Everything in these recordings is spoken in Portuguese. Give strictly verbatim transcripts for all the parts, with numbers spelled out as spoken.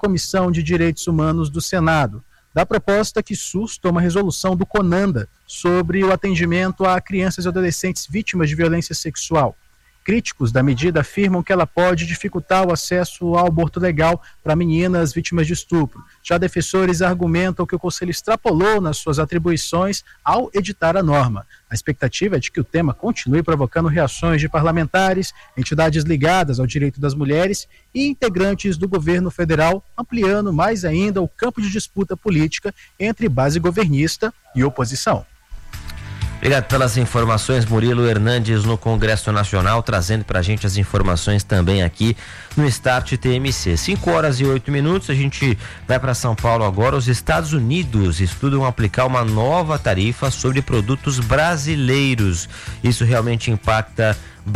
Comissão de Direitos Humanos do Senado. Da proposta que susta uma resolução do CONANDA sobre o atendimento a crianças e adolescentes vítimas de violência sexual. Críticos da medida afirmam que ela pode dificultar o acesso ao aborto legal para meninas vítimas de estupro. Já defensores argumentam que o Conselho extrapolou nas suas atribuições ao editar a norma. A expectativa é de que o tema continue provocando reações de parlamentares, entidades ligadas ao direito das mulheres e integrantes do governo federal, ampliando mais ainda o campo de disputa política entre base governista e oposição. Obrigado pelas informações, Murilo Hernandes, no Congresso Nacional, trazendo pra gente as informações também aqui no Start T M C. cinco horas e oito minutos, a gente vai para São Paulo agora. Os Estados Unidos estudam aplicar uma nova tarifa sobre produtos brasileiros. Isso realmente impacta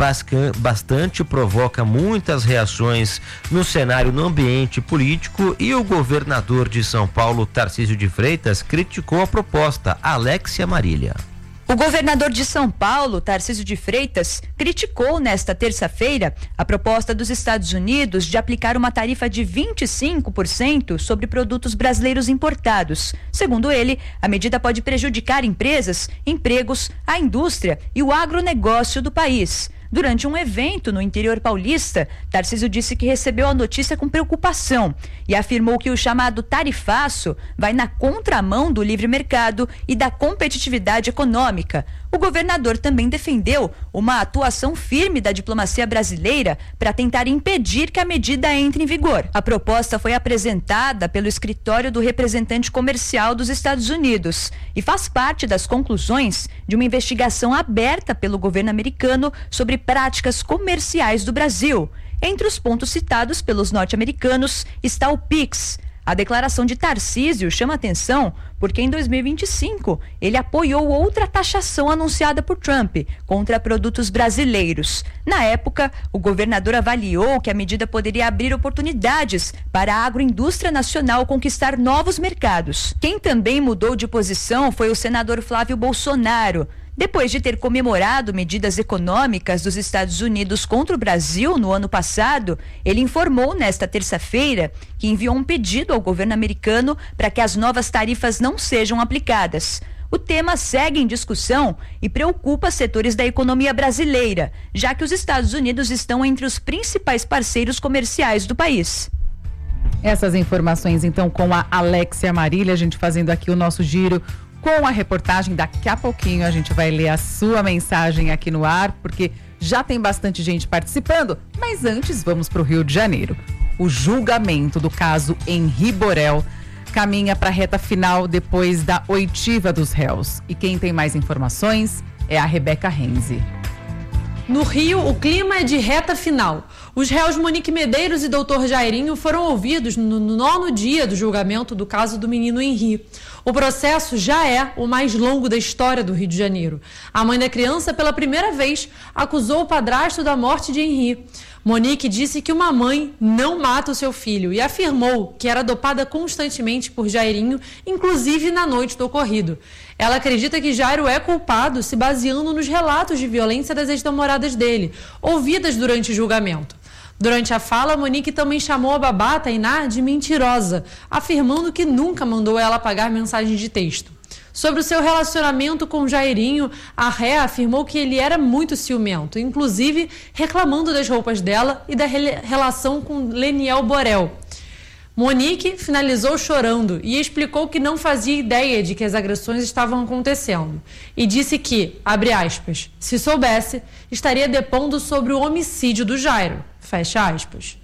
bastante, provoca muitas reações no cenário, no ambiente político, e o governador de São Paulo, Tarcísio de Freitas, criticou a proposta. Alexia Marília. O governador de São Paulo, Tarcísio de Freitas, criticou nesta terça-feira a proposta dos Estados Unidos de aplicar uma tarifa de vinte e cinco por cento sobre produtos brasileiros importados. Segundo ele, a medida pode prejudicar empresas, empregos, a indústria e o agronegócio do país. Durante um evento no interior paulista, Tarcísio disse que recebeu a notícia com preocupação e afirmou que o chamado tarifaço vai na contramão do livre mercado e da competitividade econômica. O governador também defendeu uma atuação firme da diplomacia brasileira para tentar impedir que a medida entre em vigor. A proposta foi apresentada pelo escritório do representante comercial dos Estados Unidos e faz parte das conclusões de uma investigação aberta pelo governo americano sobre práticas comerciais do Brasil. Entre os pontos citados pelos norte-americanos está o PIX. A declaração de Tarcísio chama atenção porque em dois mil e vinte e cinco ele apoiou outra taxação anunciada por Trump contra produtos brasileiros. Na época, o governador avaliou que a medida poderia abrir oportunidades para a agroindústria nacional conquistar novos mercados. Quem também mudou de posição foi o senador Flávio Bolsonaro. Depois de ter comemorado medidas econômicas dos Estados Unidos contra o Brasil no ano passado, ele informou nesta terça-feira que enviou um pedido ao governo americano para que as novas tarifas não sejam aplicadas. O tema segue em discussão e preocupa setores da economia brasileira, já que os Estados Unidos estão entre os principais parceiros comerciais do país. Essas informações, então, com a Alexia Marília, a gente fazendo aqui o nosso giro com a reportagem. Daqui a pouquinho a gente vai ler a sua mensagem aqui no ar, porque já tem bastante gente participando. Mas antes, vamos para o Rio de Janeiro. O julgamento do caso Henri Borel caminha para a reta final depois da oitiva dos réus. E quem tem mais informações é a Rebeca Renzi. No Rio, o clima é de reta final. Os réus Monique Medeiros e doutor Jairinho foram ouvidos no nono dia do julgamento do caso do menino Henri. O processo já é o mais longo da história do Rio de Janeiro. A mãe da criança, pela primeira vez, acusou o padrasto da morte de Henri. Monique disse que uma mãe não mata o seu filho e afirmou que era dopada constantemente por Jairinho, inclusive na noite do ocorrido. Ela acredita que Jairo é culpado se baseando nos relatos de violência das ex-namoradas dele, ouvidas durante o julgamento. Durante a fala, Monique também chamou a babá, Tainá, de mentirosa, afirmando que nunca mandou ela apagar mensagens de texto. Sobre o seu relacionamento com Jairinho, a ré afirmou que ele era muito ciumento, inclusive reclamando das roupas dela e da re- relação com Leniel Borel. Monique finalizou chorando e explicou que não fazia ideia de que as agressões estavam acontecendo e disse que, abre aspas, se soubesse, estaria depondo sobre o homicídio do Jairo, fecha aspas.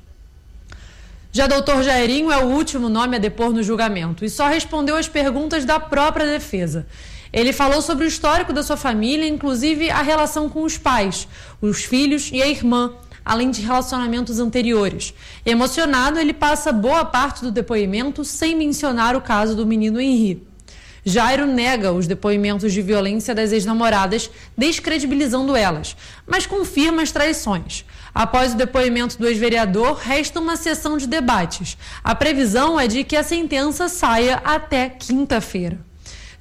Já doutor Jairinho é o último nome a depor no julgamento e só respondeu às perguntas da própria defesa. Ele falou sobre o histórico da sua família, inclusive a relação com os pais, os filhos e a irmã, além de relacionamentos anteriores. Emocionado, ele passa boa parte do depoimento sem mencionar o caso do menino Henri. Jairo nega os depoimentos de violência das ex-namoradas, descredibilizando elas, mas confirma as traições. Após o depoimento do ex-vereador, resta uma sessão de debates. A previsão é de que a sentença saia até quinta-feira.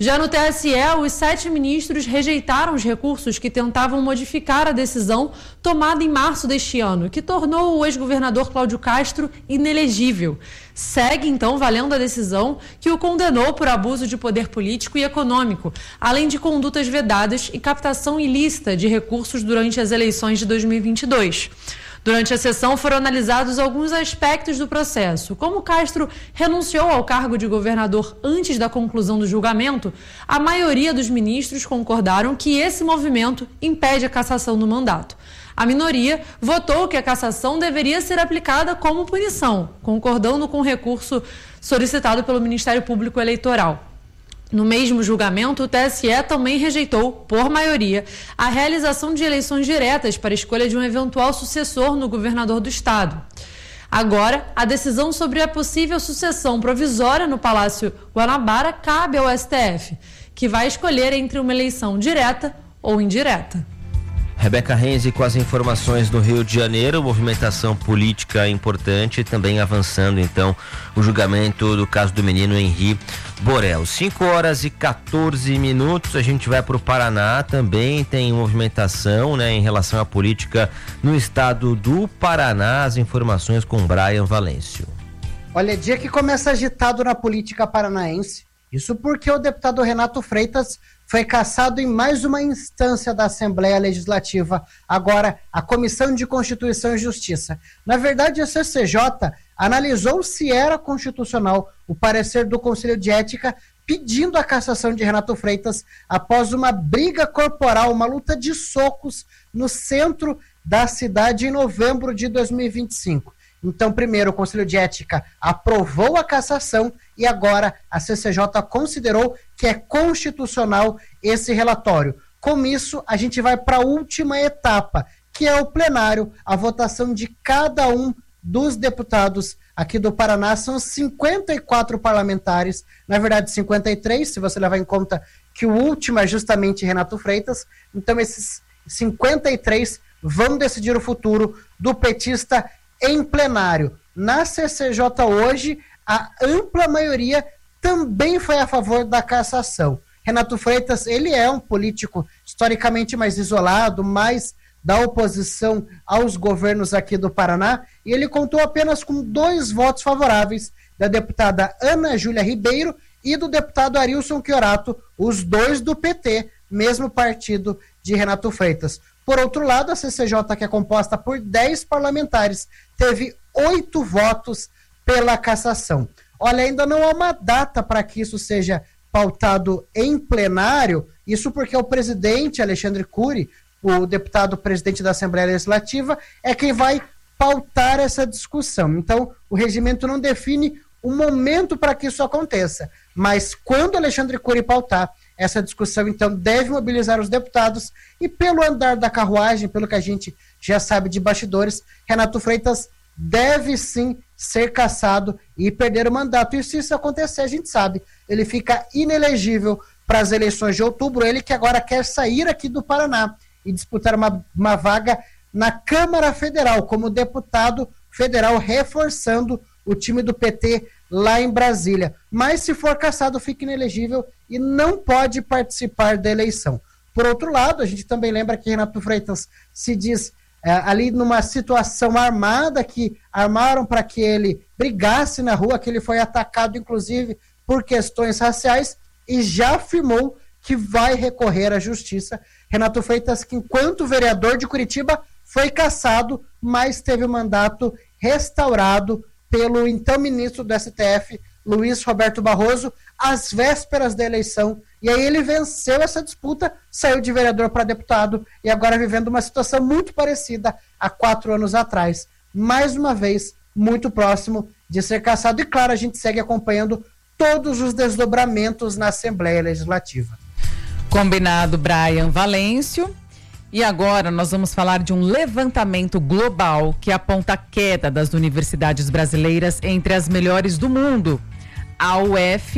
Já no T S E, os sete ministros rejeitaram os recursos que tentavam modificar a decisão tomada em março deste ano, que tornou o ex-governador Cláudio Castro inelegível. Segue, então, valendo a decisão que o condenou por abuso de poder político e econômico, além de condutas vedadas e captação ilícita de recursos durante as eleições de dois mil e vinte e dois. Durante a sessão foram analisados alguns aspectos do processo. Como Castro renunciou ao cargo de governador antes da conclusão do julgamento, a maioria dos ministros concordaram que esse movimento impede a cassação do mandato. A minoria votou que a cassação deveria ser aplicada como punição, concordando com o recurso solicitado pelo Ministério Público Eleitoral. No mesmo julgamento, o T S E também rejeitou, por maioria, a realização de eleições diretas para a escolha de um eventual sucessor no governador do estado. Agora, a decisão sobre a possível sucessão provisória no Palácio Guanabara cabe ao S T F, que vai escolher entre uma eleição direta ou indireta. Rebeca Renzi com as informações do Rio de Janeiro, movimentação política importante, também avançando então o julgamento do caso do menino Henri Borel. cinco horas e quatorze minutos, a gente vai para o Paraná, também tem movimentação, né, em relação à política no estado do Paraná. As informações com Brian Valêncio. Olha, dia que começa agitado na política paranaense, isso porque o deputado Renato Freitas foi cassado em mais uma instância da Assembleia Legislativa, agora a Comissão de Constituição e Justiça. Na verdade, a C C J analisou se era constitucional o parecer do Conselho de Ética pedindo a cassação de Renato Freitas após uma briga corporal, uma luta de socos no centro da cidade em novembro de dois mil e vinte e cinco. Então, primeiro, o Conselho de Ética aprovou a cassação e agora a C C J considerou que é constitucional esse relatório. Com isso, a gente vai para a última etapa, que é o plenário, a votação de cada um dos deputados aqui do Paraná. São cinquenta e quatro parlamentares, na verdade cinquenta e três, se você levar em conta que o último é justamente Renato Freitas. Então, esses cinquenta e três vão decidir o futuro do petista em plenário. Na C C J hoje, a ampla maioria também foi a favor da cassação. Renato Freitas, ele é um político historicamente mais isolado, mais da oposição aos governos aqui do Paraná, e ele contou apenas com dois votos favoráveis, da deputada Ana Júlia Ribeiro e do deputado Arilson Chiorato, os dois do P T, mesmo partido de Renato Freitas. Por outro lado, a C C J, que é composta por dez parlamentares, teve oito votos pela cassação. Olha, ainda não há uma data para que isso seja pautado em plenário, isso porque o presidente Alexandre Cury, o deputado presidente da Assembleia Legislativa, é quem vai pautar essa discussão. Então, o regimento não define o momento para que isso aconteça, mas quando Alexandre Cury pautar essa discussão, então, deve mobilizar os deputados e, pelo andar da carruagem, pelo que a gente já sabe de bastidores, Renato Freitas deve sim ser cassado e perder o mandato. E se isso acontecer, a gente sabe, ele fica inelegível para as eleições de outubro, ele que agora quer sair aqui do Paraná e disputar uma, uma vaga na Câmara Federal, como deputado federal, reforçando o time do P T lá em Brasília. Mas se for cassado, fica inelegível e não pode participar da eleição. Por outro lado, a gente também lembra que Renato Freitas se diz é, ali numa situação armada, que armaram para que ele brigasse na rua, que ele foi atacado inclusive por questões raciais, e já afirmou que vai recorrer à justiça. Renato Freitas, que enquanto vereador de Curitiba foi cassado, mas teve o mandato restaurado pelo então ministro do S T F, Luiz Roberto Barroso, às vésperas da eleição. E aí ele venceu essa disputa, saiu de vereador para deputado e agora vivendo uma situação muito parecida a quatro anos atrás. Mais uma vez, muito próximo de ser cassado. E claro, a gente segue acompanhando todos os desdobramentos na Assembleia Legislativa. Combinado, Brian Valêncio. E agora nós vamos falar de um levantamento global que aponta a queda das universidades brasileiras entre as melhores do mundo. A U F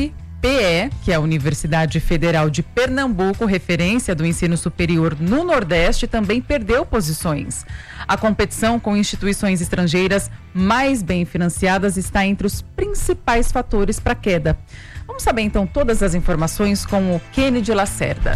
P E, que é a Universidade Federal de Pernambuco, referência do ensino superior no Nordeste, também perdeu posições. A competição com instituições estrangeiras mais bem financiadas está entre os principais fatores para a queda. Vamos saber então todas as informações com o Kennedy Lacerda.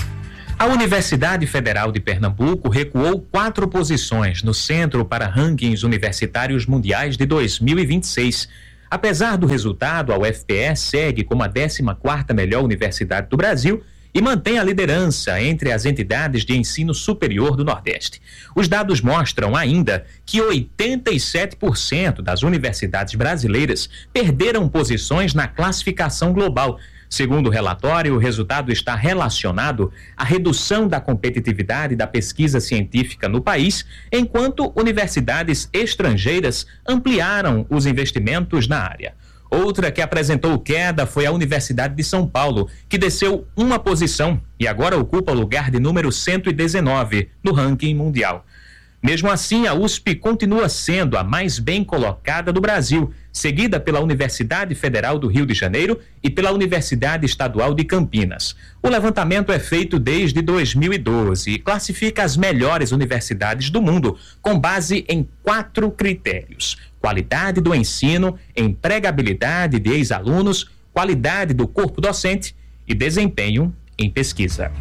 A Universidade Federal de Pernambuco recuou quatro posições no Centro para Rankings Universitários Mundiais de dois mil e vinte e seis. Apesar do resultado, a U F P E segue como a décima quarta melhor universidade do Brasil e mantém a liderança entre as entidades de ensino superior do Nordeste. Os dados mostram ainda que oitenta e sete por cento das universidades brasileiras perderam posições na classificação global. Segundo o relatório, o resultado está relacionado à redução da competitividade da pesquisa científica no país, enquanto universidades estrangeiras ampliaram os investimentos na área. Outra que apresentou queda foi a Universidade de São Paulo, que desceu uma posição e agora ocupa o lugar de número cento e dezenove no ranking mundial. Mesmo assim, a U S P continua sendo a mais bem colocada do Brasil, seguida pela Universidade Federal do Rio de Janeiro e pela Universidade Estadual de Campinas. O levantamento é feito desde dois mil e doze e classifica as melhores universidades do mundo com base em quatro critérios: qualidade do ensino, empregabilidade de ex-alunos, qualidade do corpo docente e desempenho em pesquisa.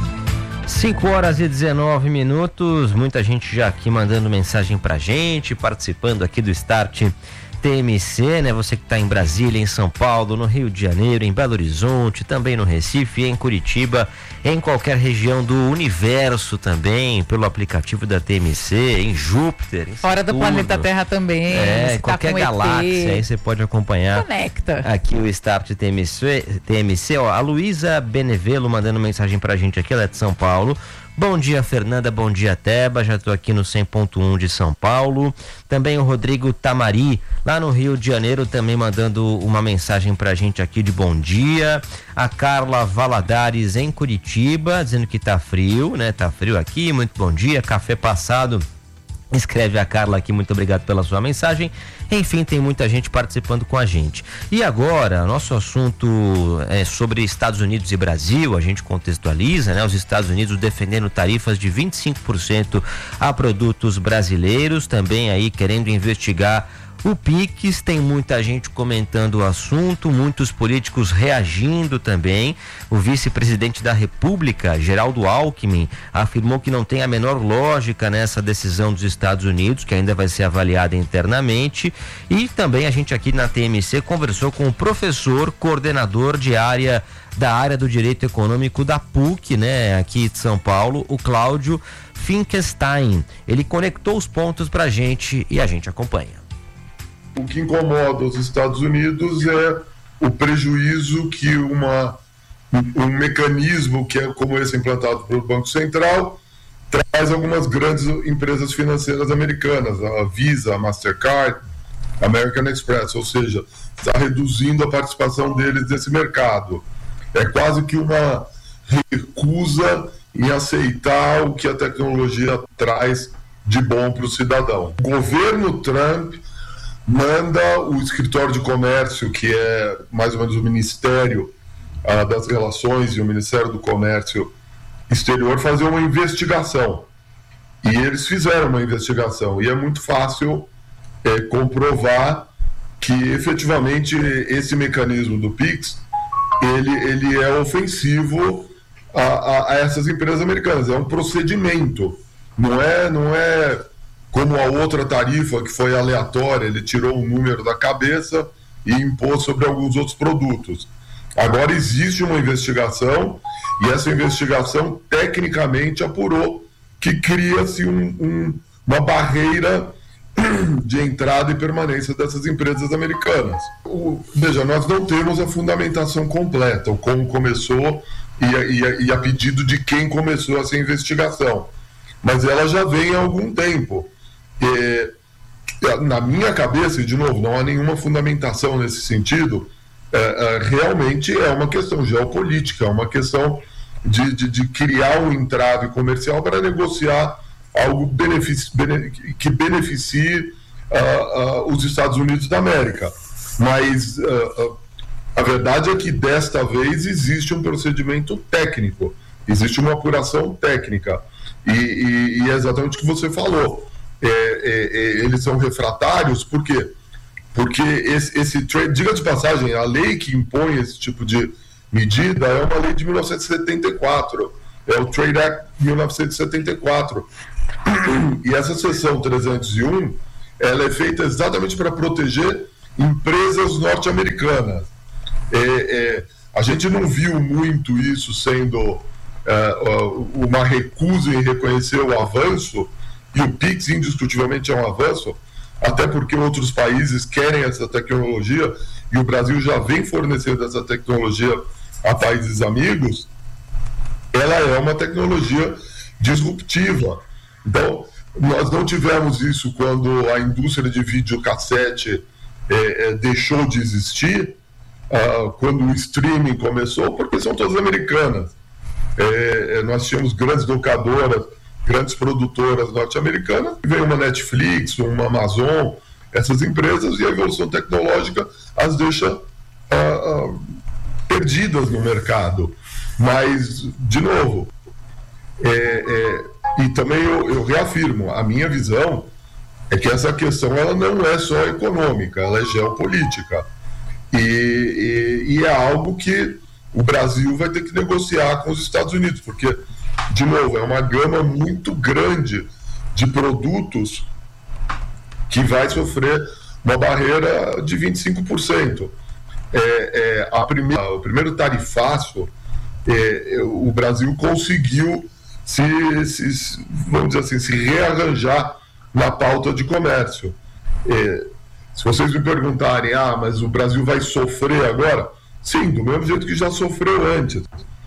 cinco horas e dezenove minutos, muita gente já aqui mandando mensagem pra gente, participando aqui do Start T M C, né? Você que está em Brasília, em São Paulo, no Rio de Janeiro, em Belo Horizonte, também no Recife, em Curitiba, em qualquer região do universo também, pelo aplicativo da T M C, em Júpiter, em fora do planeta Terra também. É, qualquer tá galáxia, aí você pode acompanhar. Conecta. Aqui o Start T M C, T M C, ó, a Luísa Benevelo mandando mensagem pra gente aqui, ela é de São Paulo. Bom dia, Fernanda, bom dia, Teba, já estou aqui no cem ponto um de São Paulo. Também o Rodrigo Tamari, lá no Rio de Janeiro, também mandando uma mensagem pra gente aqui de bom dia. A Carla Valadares em Curitiba, dizendo que tá frio, né? Tá frio aqui, muito bom dia, café passado. Escreve a Carla aqui, muito obrigado pela sua mensagem. Enfim, tem muita gente participando com a gente. E agora, nosso assunto é sobre Estados Unidos e Brasil. A gente contextualiza, né? Os Estados Unidos defendendo tarifas de vinte e cinco por cento a produtos brasileiros, também aí querendo investigar o Pix. Tem muita gente comentando o assunto, muitos políticos reagindo também. O vice-presidente da República, Geraldo Alckmin, afirmou que não tem a menor lógica nessa decisão dos Estados Unidos, que ainda vai ser avaliada internamente. E também a gente aqui na T M C conversou com o professor, coordenador de área da área do Direito Econômico da P U C, né, aqui de São Paulo, o Cláudio Finkelstein. Ele conectou os pontos pra gente e a gente acompanha. O que incomoda os Estados Unidos é o prejuízo que uma, um mecanismo que é como esse implantado pelo Banco Central traz algumas grandes empresas financeiras americanas, a Visa, a Mastercard, a American Express, ou seja, está reduzindo a participação deles nesse mercado. É quase que uma recusa em aceitar o que a tecnologia traz de bom para o cidadão. O governo Trump manda o escritório de comércio, que é mais ou menos o Ministério ah, das Relações e o Ministério do Comércio Exterior, fazer uma investigação. E eles fizeram uma investigação, e é muito fácil é, comprovar que efetivamente esse mecanismo do Pix ele, ele é ofensivo a, a, a essas empresas americanas. É um procedimento, não é, não é como a outra tarifa que foi aleatória, ele tirou um número da cabeça e impôs sobre alguns outros produtos. Agora existe uma investigação e essa investigação tecnicamente apurou que cria-se um, um, uma barreira de entrada e permanência dessas empresas americanas. O, veja, nós não temos a fundamentação completa, o como começou e a, e, a, e a pedido de quem começou essa investigação, mas ela já vem há algum tempo. É, na minha cabeça, e de novo, não há nenhuma fundamentação nesse sentido, é, é, realmente é uma questão geopolítica, é uma questão de, de, de criar um entrave comercial para negociar algo benefici, bene, que beneficie uh, uh, os Estados Unidos da América. Mas uh, uh, A verdade é que desta vez existe um procedimento técnico, existe uma apuração técnica, e, e, e é exatamente o que você falou. É, é, é, eles são refratários, por quê? Porque esse, esse trade, diga de passagem, a lei que impõe esse tipo de medida é uma lei de mil novecentos e setenta e quatro, é o Trade Act de mil novecentos e setenta e quatro, e essa seção trezentos e um, ela é feita exatamente para proteger empresas norte-americanas. É, é, a gente não viu muito isso sendo é, uma recusa em reconhecer o avanço, e o Pix indiscutivelmente é um avanço, até porque outros países querem essa tecnologia e o Brasil já vem fornecendo essa tecnologia a países amigos. Ela é uma tecnologia disruptiva. Então, nós não tivemos isso quando a indústria de videocassete é, é, deixou de existir, uh, quando o streaming começou, porque são todas americanas. É, é, nós tínhamos grandes locadoras, grandes produtoras norte-americanas, veio uma Netflix, uma Amazon, essas empresas, e a evolução tecnológica as deixa uh, uh, perdidas no mercado. Mas, de novo, é, é, e também eu, eu reafirmo, a minha visão é que essa questão ela não é só econômica, ela é geopolítica. E, e, e é algo que o Brasil vai ter que negociar com os Estados Unidos, porque, de novo, é uma gama muito grande de produtos que vai sofrer uma barreira de vinte e cinco por cento. É, é, a primeira, o primeiro tarifaço, é, o Brasil conseguiu se, se, vamos dizer assim, se rearranjar na pauta de comércio. É, se vocês me perguntarem, ah, mas o Brasil vai sofrer agora? Sim, do mesmo jeito que já sofreu antes.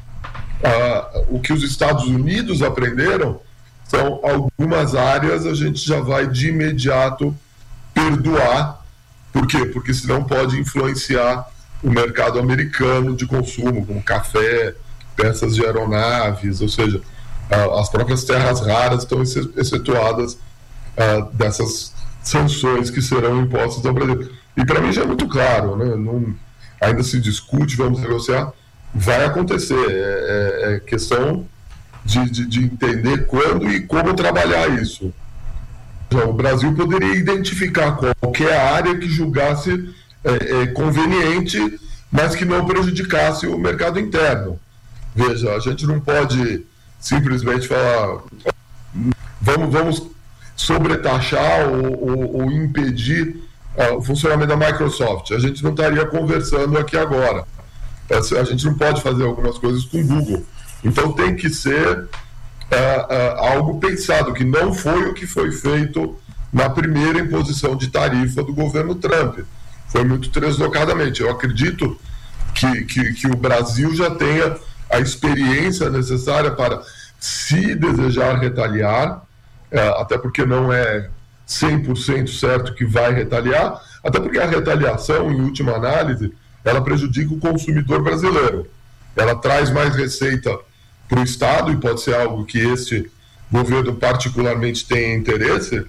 Ah, o que os Estados Unidos aprenderam são algumas áreas a gente já vai de imediato perdoar. Por quê? Porque senão pode influenciar o mercado americano de consumo, como café, peças de aeronaves, ou seja, ah, as próprias terras raras estão excetuadas ah, dessas sanções que serão impostas ao Brasil. E para mim já é muito claro, né? Não, ainda se discute, vamos negociar, vai acontecer. É, é, é questão de, de, de entender quando e como trabalhar isso. O Brasil poderia identificar qualquer área que julgasse é, é, conveniente, mas que não prejudicasse o mercado interno. Veja, a gente não pode simplesmente falar vamos, vamos sobretaxar ou, ou, ou impedir uh, o funcionamento da Microsoft. A gente não estaria conversando aqui agora. A gente não pode fazer algumas coisas com o Google. Então tem que ser uh, uh, algo pensado, que não foi o que foi feito na primeira imposição de tarifa do governo Trump. Foi muito deslocadamente. Eu acredito que, que, que o Brasil já tenha a experiência necessária para, se desejar retaliar, uh, até porque não é cem por cento certo que vai retaliar, até porque a retaliação, em última análise, ela prejudica o consumidor brasileiro. Ela traz mais receita para o Estado, e pode ser algo que este governo particularmente tenha interesse,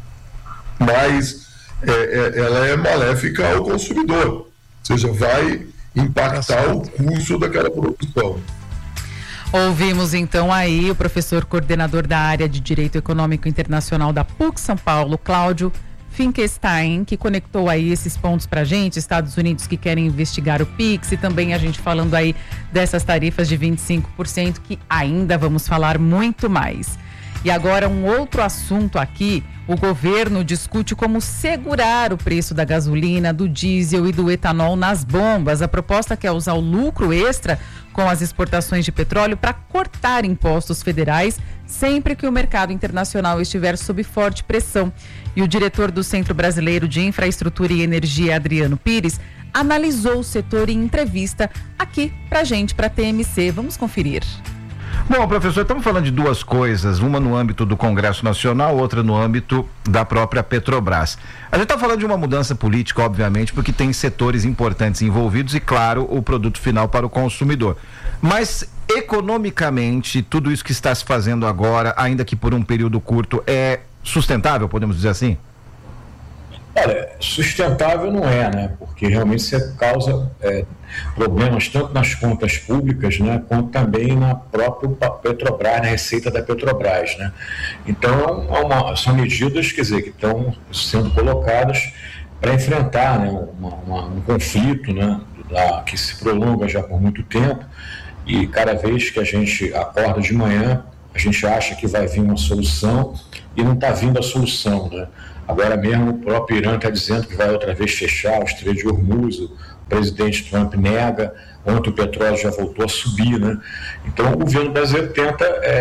mas é, é, ela é maléfica ao consumidor, ou seja, vai impactar o custo daquela produção. Ouvimos então aí o professor coordenador da área de Direito Econômico Internacional da P U C São Paulo, Cláudio Finkelstein, que conectou aí esses pontos pra gente, Estados Unidos que querem investigar o Pix, e também a gente falando aí dessas tarifas de vinte e cinco por cento, que ainda vamos falar muito mais. E agora um outro assunto aqui, o governo discute como segurar o preço da gasolina, do diesel e do etanol nas bombas. A proposta quer usar o lucro extra com as exportações de petróleo para cortar impostos federais sempre que o mercado internacional estiver sob forte pressão. E o diretor do Centro Brasileiro de Infraestrutura e Energia, Adriano Pires, analisou o setor em entrevista aqui pra gente, pra T M C. Vamos conferir. Bom, professor, estamos falando de duas coisas, uma no âmbito do Congresso Nacional, outra no âmbito da própria Petrobras. A gente está falando de uma mudança política, obviamente, porque tem setores importantes envolvidos e, claro, o produto final para o consumidor. Mas, economicamente, tudo isso que está se fazendo agora, ainda que por um período curto, é sustentável, podemos dizer assim? Olha, sustentável não é, né? Porque realmente você causa é, problemas tanto nas contas públicas, né, quanto também na própria Petrobras, na receita da Petrobras, né? Então, é uma, são medidas, quer dizer, que estão sendo colocadas para enfrentar, né, uma, uma, um conflito, né, da, que se prolonga já por muito tempo, e cada vez que a gente acorda de manhã, a gente acha que vai vir uma solução e não está vindo a solução, né? Agora mesmo o próprio Irã está dizendo que vai outra vez fechar o Estreito de Hormuz, o presidente Trump nega, ontem o petróleo já voltou a subir, né? Então o governo brasileiro tenta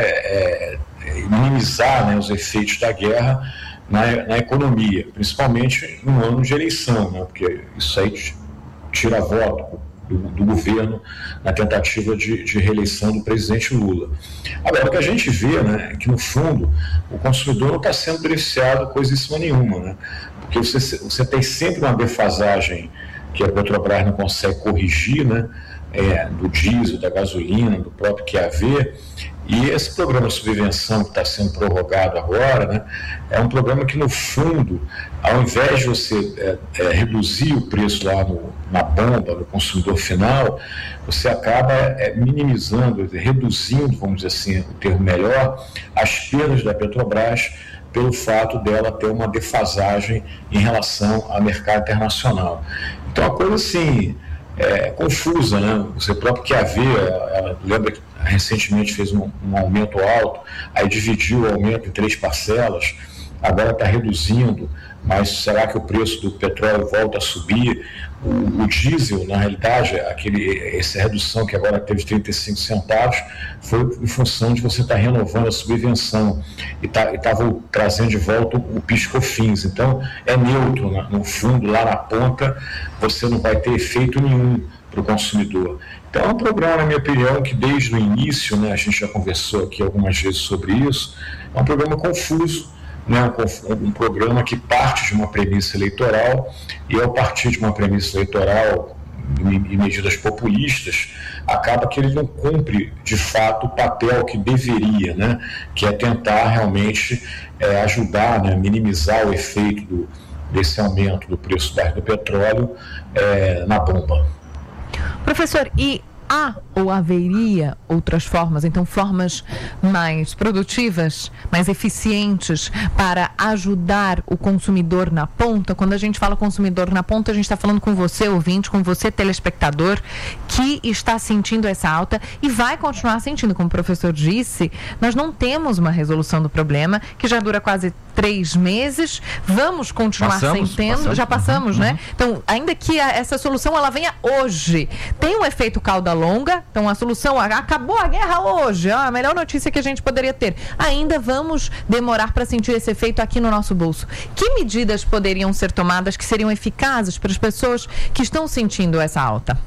é, é, minimizar, né, os efeitos da guerra na, na economia, principalmente em um ano de eleição, né? Porque isso aí tira voto do, do governo na tentativa de, de reeleição do presidente Lula. Agora, o que a gente vê, né, é que, no fundo, o consumidor não está sendo beneficiado coisíssima nenhuma, né? Porque você, você tem sempre uma defasagem que a Petrobras não consegue corrigir, né? É, do diesel, da gasolina, do próprio Q A V, e esse programa de subvenção que está sendo prorrogado agora, né, é um programa que, no fundo, ao invés de você é, é, reduzir o preço lá no, na bomba, no consumidor final, você acaba é, minimizando, reduzindo, vamos dizer assim, o termo melhor, as perdas da Petrobras pelo fato dela ter uma defasagem em relação ao mercado internacional. Então, a coisa assim... É confusa, né? Você próprio que havia, ela lembra que recentemente fez um, um aumento alto, aí dividiu o aumento em três parcelas, agora está reduzindo, mas será que o preço do petróleo volta a subir? O, o diesel, na realidade, aquele, essa redução que agora teve de trinta e cinco centavos, foi em função de você estar tá renovando a subvenção e tá, estava trazendo de volta o PIS/COFINS. Então, é neutro, né? No fundo, lá na ponta, você não vai ter efeito nenhum para o consumidor. Então, é um programa, na minha opinião, que desde o início, né, a gente já conversou aqui algumas vezes sobre isso, é um programa confuso, né, um, um programa que parte de uma premissa eleitoral, e ao partir de uma premissa eleitoral e, e medidas populistas, acaba que ele não cumpre de fato o papel que deveria, né, que é tentar realmente é, ajudar, né, minimizar o efeito do, desse aumento do preço do petróleo é, na bomba. Professor, e há ou haveria outras formas, então formas mais produtivas, mais eficientes para ajudar o consumidor na ponta? Quando a gente fala consumidor na ponta, a gente está falando com você, ouvinte, com você, telespectador, que está sentindo essa alta e vai continuar sentindo. Como o professor disse, nós não temos uma resolução do problema, que já dura quase três meses, vamos continuar passamos, sentindo, passamos, já passamos, uhum, né? uhum. Então, ainda que a, essa solução ela venha hoje, tem um efeito cauda longa, então a solução, acabou a guerra hoje, ó, a melhor notícia que a gente poderia ter. Ainda vamos demorar para sentir esse efeito aqui no nosso bolso. Que medidas poderiam ser tomadas que seriam eficazes para as pessoas que estão sentindo essa alta?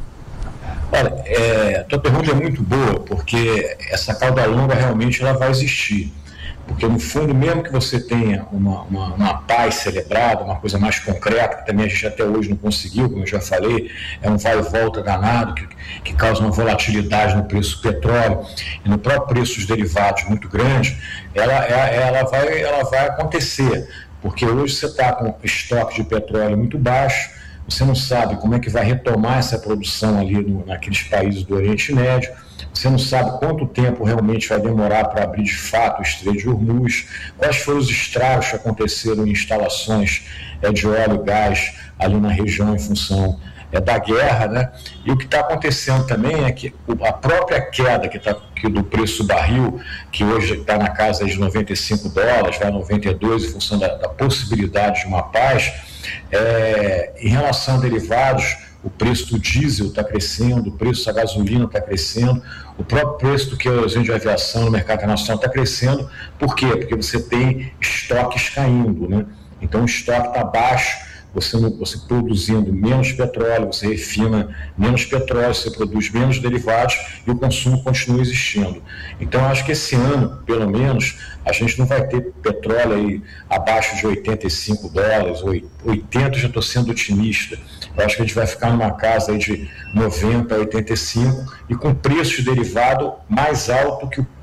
Olha, é, a tua pergunta é muito boa, porque essa cauda longa realmente ela vai existir. Porque, no fundo, mesmo que você tenha uma, uma, uma paz celebrada, uma coisa mais concreta, que também a gente até hoje não conseguiu, como eu já falei, é um vai e volta danado, que, que causa uma volatilidade no preço do petróleo e no próprio preço dos derivados muito grande, ela, ela, vai, ela vai acontecer. Porque hoje você está com estoque de petróleo muito baixo, você não sabe como é que vai retomar essa produção ali no, naqueles países do Oriente Médio, você não sabe quanto tempo realmente vai demorar para abrir de fato o Estreito de Hormuz, quais foram os estragos que aconteceram em instalações é, de óleo e gás ali na região em função é, da guerra, né? E o que está acontecendo também é que a própria queda que tá, que do preço do barril, que hoje está na casa de noventa e cinco dólares, vai a noventa e dois em função da, da possibilidade de uma paz, é, em relação a derivados, o preço do diesel está crescendo, o preço da gasolina está crescendo, o próprio preço do querosene de aviação no mercado internacional está crescendo. Por quê? Porque você tem estoques caindo, né? Então o estoque está baixo, você, você produzindo menos petróleo, você refina menos petróleo, você produz menos derivados e o consumo continua existindo. Então, acho que esse ano, pelo menos, a gente não vai ter petróleo aí abaixo de oitenta e cinco dólares, oitenta, já estou sendo otimista. Eu acho que a gente vai ficar numa casa aí de noventa, oitenta e cinco e com preço de derivado mais alto que o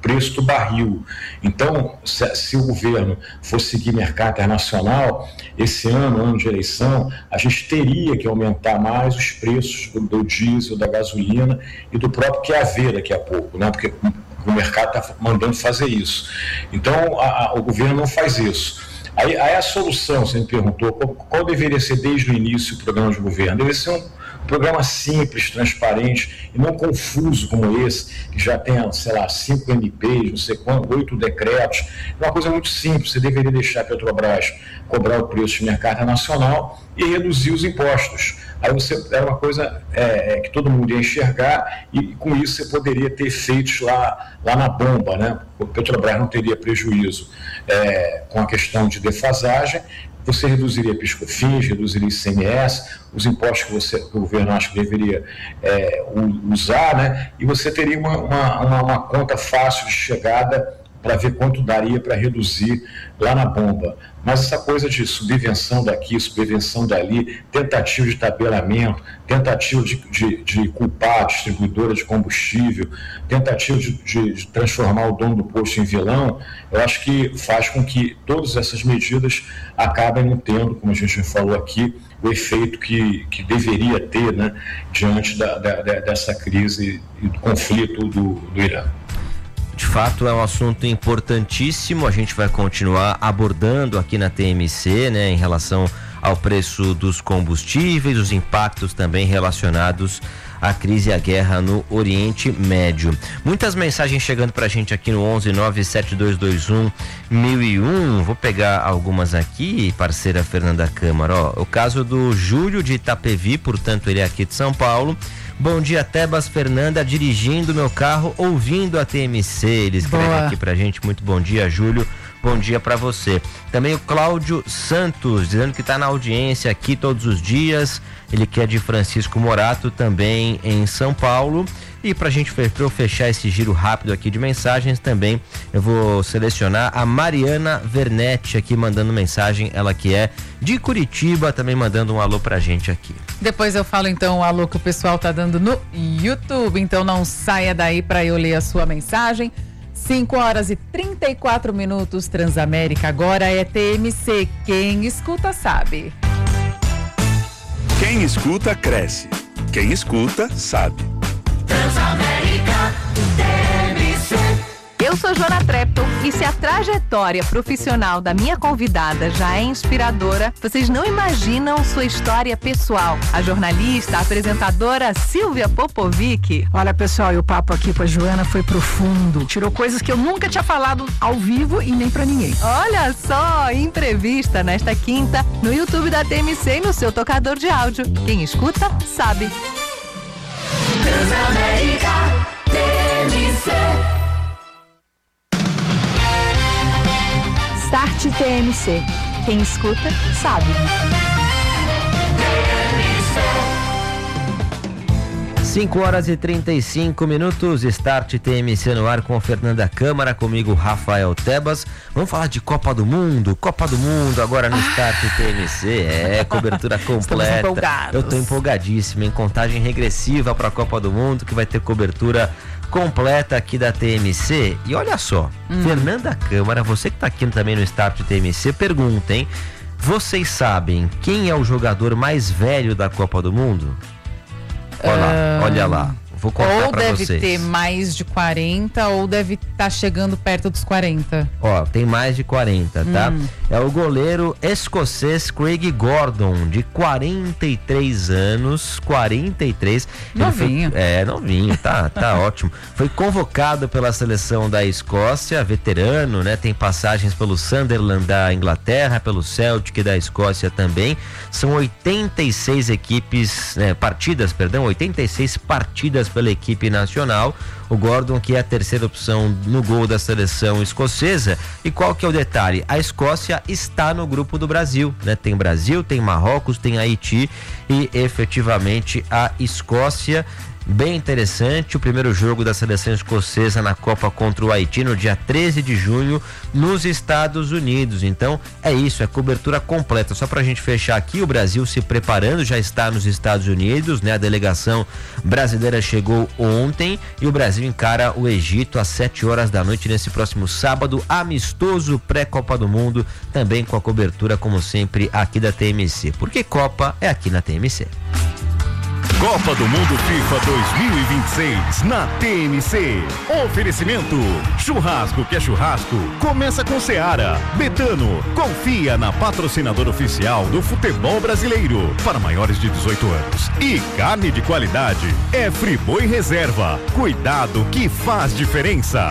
preço do barril. Então, se, se o governo for seguir mercado internacional, esse ano, ano de eleição, a gente teria que aumentar mais os preços do, do diesel, da gasolina e do próprio Q A V daqui a pouco, né? Porque o mercado está mandando fazer isso. Então, a, a, o governo não faz isso. Aí, aí a solução, você me perguntou, qual, qual deveria ser desde o início o programa de governo? Deveria ser um programa simples, transparente e não confuso como esse, que já tem, sei lá, cinco M Ps, não sei quanto, oito decretos. É uma coisa muito simples, você deveria deixar a Petrobras cobrar o preço de mercado nacional e reduzir os impostos. Aí você era uma coisa é, que todo mundo ia enxergar e com isso você poderia ter efeitos lá, lá na bomba, né? O Petrobras não teria prejuízo é, com a questão de defasagem. Você reduziria PIS/COFINS, reduziria I C M S, os impostos que, você, que o governo acha que deveria é, usar, né? E você teria uma, uma, uma, uma conta fácil de chegada para ver quanto daria para reduzir lá na bomba. Mas essa coisa de subvenção daqui, subvenção dali, tentativa de tabelamento, tentativa de, de, de culpar a distribuidora de combustível, tentativa de, de, de transformar o dono do posto em vilão, eu acho que faz com que todas essas medidas acabem não tendo, como a gente falou aqui, o efeito que, que deveria ter, né, diante da, da, dessa crise e do conflito do, do Irã. De fato, é um assunto importantíssimo. A gente vai continuar abordando aqui na T M C, né, em relação ao preço dos combustíveis, os impactos também relacionados à crise e à guerra no Oriente Médio. Muitas mensagens chegando pra gente aqui no onze nove sete dois dois um mil e um. Vou pegar algumas aqui, parceira Fernanda Câmara. Ó, o caso do Júlio de Itapevi, portanto, ele é aqui de São Paulo. Bom dia, Tebas, Fernanda, dirigindo meu carro, ouvindo a T M C. Ele escreve Boa. aqui pra gente. Muito bom dia, Júlio. Bom dia pra você. Também o Cláudio Santos, dizendo que tá na audiência aqui todos os dias. Ele que é de Francisco Morato, também em São Paulo. E pra gente pra eu fechar esse giro rápido aqui de mensagens também, eu vou selecionar a Mariana Vernetti aqui mandando mensagem, ela que é de Curitiba, também mandando um alô pra gente aqui. Depois eu falo então o alô que o pessoal tá dando no YouTube, então não saia daí pra eu ler a sua mensagem. cinco horas e trinta e quatro minutos, Transamérica agora é T M C, quem escuta sabe. Quem escuta cresce, quem escuta sabe. Transamérica T M C. Eu sou Joana Trepton e se a trajetória profissional da minha convidada já é inspiradora, vocês não imaginam sua história pessoal. A jornalista, a apresentadora Silvia Popovic. Olha, pessoal, e o papo aqui com a Joana foi profundo. Tirou coisas que eu nunca tinha falado ao vivo e nem pra ninguém. Olha só, entrevista nesta quinta no YouTube da T M C e no seu tocador de áudio. Quem escuta, sabe. Transamérica T M C. Start T M C. Quem escuta, sabe. cinco horas e trinta e cinco minutos, Start T M C no ar com Fernanda Câmara, comigo Rafael Tebas. Vamos falar de Copa do Mundo, Copa do Mundo agora no Start T M C, é, cobertura completa. Eu tô empolgadíssimo, em contagem regressiva para a Copa do Mundo, que vai ter cobertura completa aqui da T M C. E olha só, hum. Fernanda Câmara, você que tá aqui também no Start T M C, pergunta, hein? Vocês sabem quem é o jogador mais velho da Copa do Mundo? Olha lá, uh, olha lá. Vou contar pra vocês. Ou deve ter mais de quarenta ou deve estar tá chegando perto dos quarenta. Ó, tem mais de quarenta, tá? Hum. É o goleiro escocês Craig Gordon, de quarenta e três anos. quarenta e três. Novinho. Foi, é, novinho, tá, tá ótimo. Foi convocado pela seleção da Escócia, veterano, né? Tem passagens pelo Sunderland da Inglaterra, pelo Celtic da Escócia também. São oitenta e seis equipes, né, partidas, perdão, oitenta e seis partidas pela equipe nacional. O Gordon, que é a terceira opção no gol da seleção escocesa. E qual que é o detalhe? A Escócia está no grupo do Brasil, né? Tem Brasil, tem Marrocos, tem Haiti e efetivamente a Escócia. Bem interessante, o primeiro jogo da seleção escocesa na Copa contra o Haiti no dia treze de junho nos Estados Unidos. Então é isso, é cobertura completa. Só pra gente fechar aqui, o Brasil se preparando, já está nos Estados Unidos, né? A delegação brasileira chegou ontem e o Brasil encara o Egito às sete horas da noite nesse próximo sábado, amistoso pré-Copa do Mundo, também com a cobertura, como sempre, aqui da T M C. Porque Copa é aqui na T M C. Copa do Mundo FIFA dois mil e vinte e seis na T M C. Oferecimento: churrasco que é churrasco, começa com Seara. Betano, confia na patrocinadora oficial do futebol brasileiro para maiores de dezoito anos. E carne de qualidade é Friboi Reserva. Cuidado que faz diferença.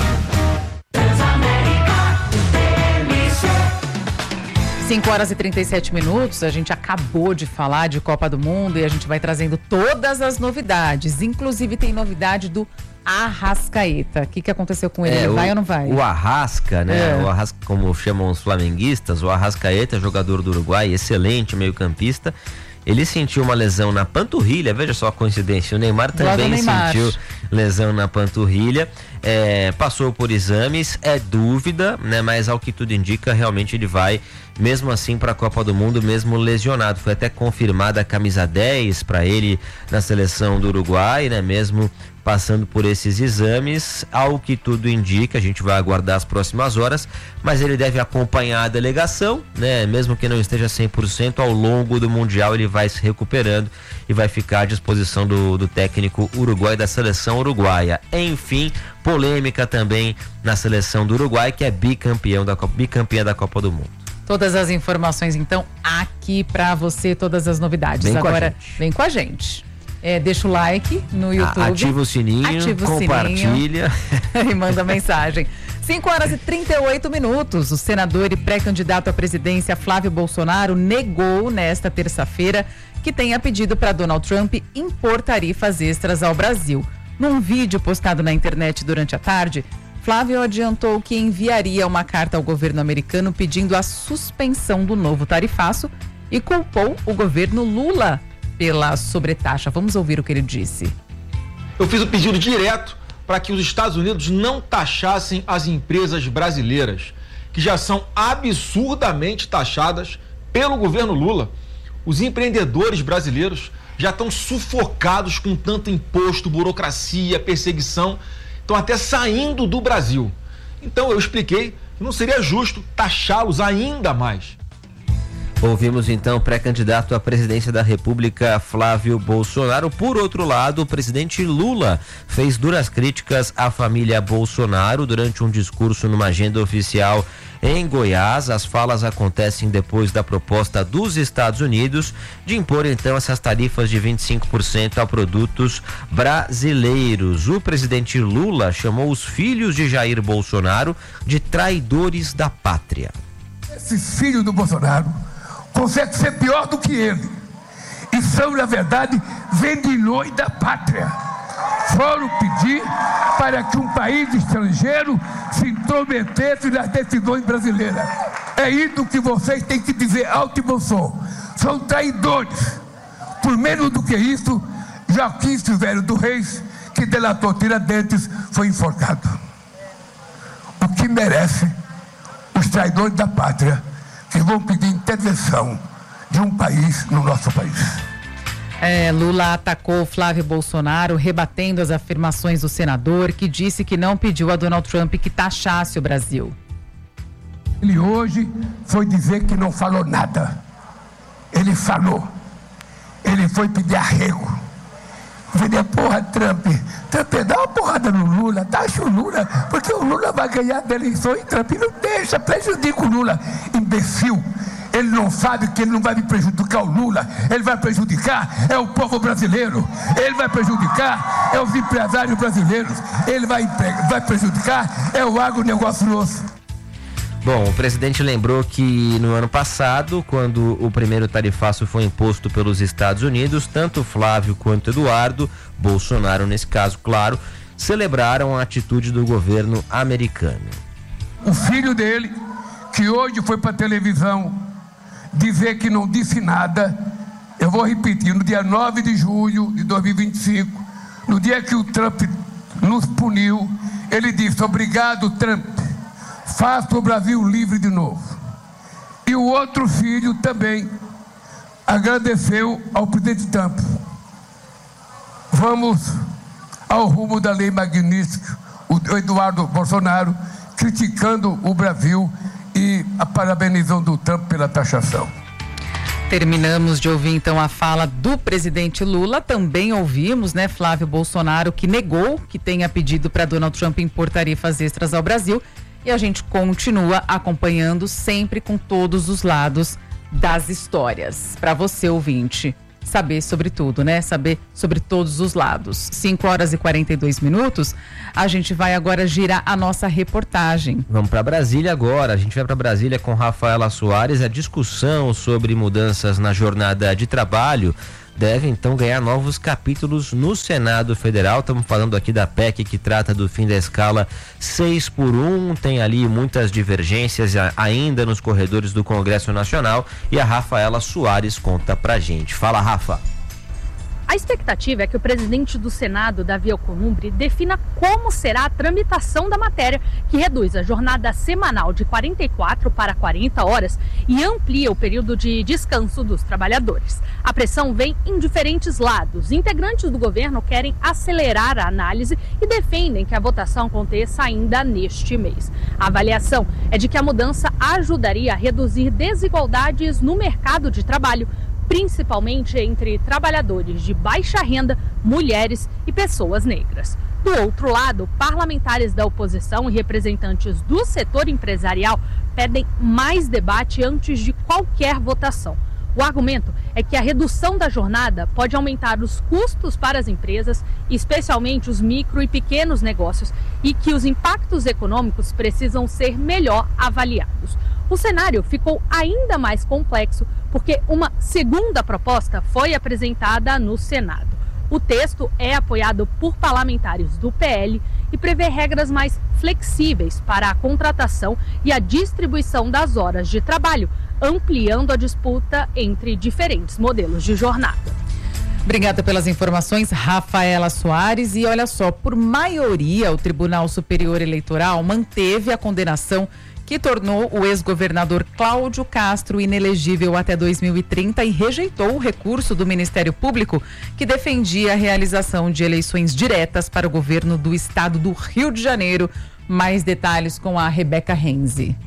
cinco horas e trinta e sete minutos, a gente acabou de falar de Copa do Mundo e a gente vai trazendo todas as novidades. Inclusive tem novidade do Arrascaeta. O que, que aconteceu com ele? É, ele vai o, ou não vai? O Arrasca, né? É. O Arrasca, como chamam os flamenguistas, o Arrascaeta, jogador do Uruguai, excelente meio-campista. Ele sentiu uma lesão na panturrilha, veja só a coincidência, o Neymar também Neymar. sentiu lesão na panturrilha, é, passou por exames, é dúvida, né? Mas ao que tudo indica, realmente ele vai, mesmo assim, para a Copa do Mundo, mesmo lesionado. Foi até confirmada a camisa dez para ele na seleção do Uruguai, né? Mesmo passando por esses exames, ao que tudo indica, a gente vai aguardar as próximas horas, mas ele deve acompanhar a delegação, né? Mesmo que não esteja cem por cento, ao longo do Mundial ele vai se recuperando e vai ficar à disposição do, do técnico uruguaio, da seleção uruguaia. Enfim, polêmica também na seleção do Uruguai, que é bicampeão da Copa, bicampeã da Copa do Mundo. Todas as informações, então, aqui pra você, todas as novidades. Vem Agora, vem com a gente. É, deixa o like no YouTube. Ativa o sininho, ativa o compartilha. Sininho, e manda mensagem. cinco horas e trinta e oito minutos. O senador e pré-candidato à presidência Flávio Bolsonaro negou nesta terça-feira que tenha pedido para Donald Trump impor tarifas extras ao Brasil. Num vídeo postado na internet durante a tarde, Flávio adiantou que enviaria uma carta ao governo americano pedindo a suspensão do novo tarifaço e culpou o governo Lula pela sobretaxa. Vamos ouvir o que ele disse. Eu fiz o pedido direto para que os Estados Unidos não taxassem as empresas brasileiras, que já são absurdamente taxadas pelo governo Lula. Os empreendedores brasileiros já estão sufocados com tanto imposto, burocracia, perseguição, estão até saindo do Brasil. Então eu expliquei que não seria justo taxá-los ainda mais. Ouvimos então o pré-candidato à presidência da República, Flávio Bolsonaro. Por outro lado, o presidente Lula fez duras críticas à família Bolsonaro durante um discurso numa agenda oficial em Goiás. As falas acontecem depois da proposta dos Estados Unidos de impor então essas tarifas de vinte e cinco por cento a produtos brasileiros. O presidente Lula chamou os filhos de Jair Bolsonaro de traidores da pátria. Esses filhos do Bolsonaro conseguem ser pior do que ele e são, na verdade, vendilhões da pátria. Foram pedir para que um país estrangeiro se intrometesse nas decisões brasileiras. É isso que vocês têm que dizer alto e bom som. São traidores. Por menos do que isso, Joaquim Silvério do Reis, que delatou Tiradentes, foi enforcado. O que merece os traidores da pátria que vão pedir intervenção de um país no nosso país. É, Lula atacou Flávio Bolsonaro, rebatendo as afirmações do senador, que disse que não pediu a Donald Trump que taxasse o Brasil. Ele hoje foi dizer que não falou nada. Ele falou. Ele foi pedir arrego. Eu falei, porra, Trump, Trump, dá uma porrada no Lula, taxa o Lula, porque o Lula vai ganhar da eleição e Trump não deixa, prejudica o Lula. Imbecil. Ele não sabe que ele não vai me prejudicar o Lula, ele vai prejudicar é o povo brasileiro, ele vai prejudicar é os empresários brasileiros, ele vai, vai prejudicar é o agronegócio nosso. Bom, o presidente lembrou que no ano passado, quando o primeiro tarifaço foi imposto pelos Estados Unidos, tanto Flávio quanto Eduardo, Bolsonaro nesse caso, claro, celebraram a atitude do governo americano. O filho dele, que hoje foi para a televisão dizer que não disse nada, Eu vou repetir, no dia nove de julho de dois mil e vinte e cinco, no dia que o Trump nos puniu, ele disse: obrigado, Trump, faça o Brasil livre de novo. E o outro filho também agradeceu ao presidente Trump. Vamos ao rumo da lei magnífica, o Eduardo Bolsonaro criticando o Brasil e parabenizando o Trump pela taxação. Terminamos de ouvir então a fala do presidente Lula. Também ouvimos, né, Flávio Bolsonaro, que negou que tenha pedido para Donald Trump impor tarifas extras ao Brasil. E a gente continua acompanhando sempre com todos os lados das histórias. Para você, ouvinte, saber sobre tudo, né? Saber sobre todos os lados. cinco horas e quarenta e dois minutos. A gente vai agora girar a nossa reportagem. Vamos para Brasília agora. A gente vai para Brasília com Rafaela Soares. A discussão sobre mudanças na jornada de trabalho deve então ganhar novos capítulos no Senado Federal. Estamos falando aqui da P E C que trata do fim da escala seis por um. Tem ali muitas divergências ainda nos corredores do Congresso Nacional e a Rafaela Soares conta pra gente. Fala, Rafa. A expectativa é que o presidente do Senado, Davi Alcolumbre, defina como será a tramitação da matéria, que reduz a jornada semanal de quarenta e quatro para quarenta horas e amplia o período de descanso dos trabalhadores. A pressão vem em diferentes lados. Integrantes do governo querem acelerar a análise e defendem que a votação aconteça ainda neste mês. A avaliação é de que a mudança ajudaria a reduzir desigualdades no mercado de trabalho, principalmente entre trabalhadores de baixa renda, mulheres e pessoas negras. Do outro lado, parlamentares da oposição e representantes do setor empresarial pedem mais debate antes de qualquer votação. O argumento é que a redução da jornada pode aumentar os custos para as empresas, especialmente os micro e pequenos negócios, e que os impactos econômicos precisam ser melhor avaliados. O cenário ficou ainda mais complexo porque uma segunda proposta foi apresentada no Senado. O texto é apoiado por parlamentares do P L e prevê regras mais flexíveis para a contratação e a distribuição das horas de trabalho, ampliando a disputa entre diferentes modelos de jornada. Obrigada pelas informações, Rafaela Soares. E olha só, por maioria, o Tribunal Superior Eleitoral manteve a condenação que tornou o ex-governador Cláudio Castro inelegível até dois mil e trinta e rejeitou o recurso do Ministério Público que defendia a realização de eleições diretas para o governo do estado do Rio de Janeiro. Mais detalhes com a Rebeca Renzi.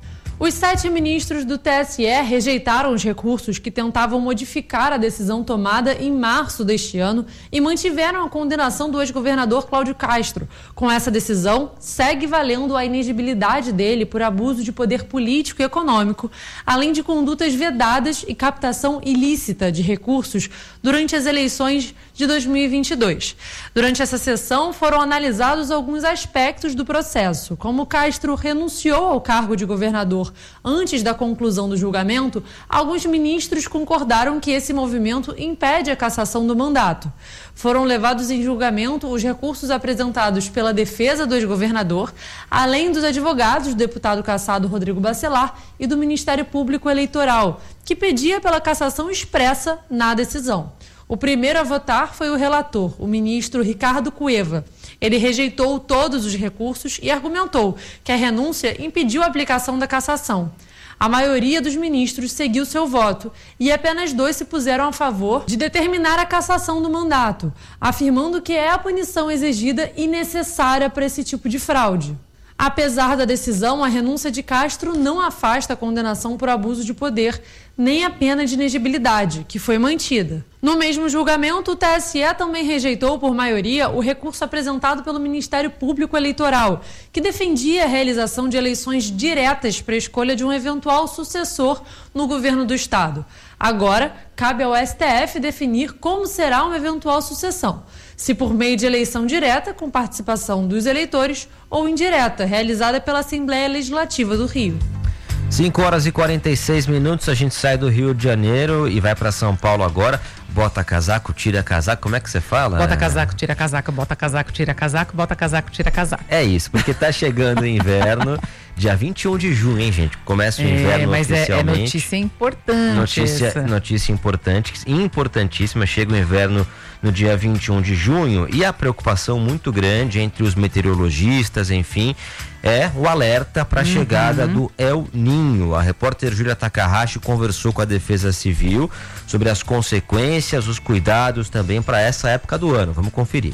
Os sete ministros do T S E rejeitaram os recursos que tentavam modificar a decisão tomada em março deste ano e mantiveram a condenação do ex-governador Cláudio Castro. Com essa decisão, segue valendo a inegibilidade dele por abuso de poder político e econômico, além de condutas vedadas e captação ilícita de recursos durante as eleições de dois mil e vinte e dois. Durante essa sessão, foram analisados alguns aspectos do processo, como Castro renunciou ao cargo de governador antes da conclusão do julgamento. Alguns ministros concordaram que esse movimento impede a cassação do mandato. Foram levados em julgamento os recursos apresentados pela defesa do ex-governador, além dos advogados do deputado cassado Rodrigo Bacelar e do Ministério Público Eleitoral, que pedia pela cassação expressa na decisão. O primeiro a votar foi o relator, o ministro Ricardo Cueva. Ele rejeitou todos os recursos e argumentou que a renúncia impediu a aplicação da cassação. A maioria dos ministros seguiu seu voto e apenas dois se puseram a favor de determinar a cassação do mandato, afirmando que é a punição exigida e necessária para esse tipo de fraude. Apesar da decisão, a renúncia de Castro não afasta a condenação por abuso de poder, nem a pena de inegibilidade, que foi mantida. No mesmo julgamento, o T S E também rejeitou por maioria o recurso apresentado pelo Ministério Público Eleitoral, que defendia a realização de eleições diretas para a escolha de um eventual sucessor no governo do estado. Agora, cabe ao S T F definir como será uma eventual sucessão. Se por meio de eleição direta, com participação dos eleitores, ou indireta, realizada pela Assembleia Legislativa do Rio. cinco horas e quarenta e seis minutos, a gente sai do Rio de Janeiro e vai para São Paulo agora. Bota casaco, tira casaco, como é que você fala? Bota casaco, tira casaco, bota casaco, tira casaco, bota casaco, tira casaco. É isso, porque tá chegando o inverno dia vinte e um de junho, hein, gente? Começa o é, inverno mas oficialmente. É, é notícia importante. Notícia, essa. notícia importante, importantíssima. Chega o inverno no dia vinte e um de junho e a preocupação muito grande entre os meteorologistas, enfim, é o alerta para a uhum. chegada do El Ninho. A repórter Júlia Takahashi conversou com a Defesa Civil sobre as consequências, os cuidados também para essa época do ano. Vamos conferir.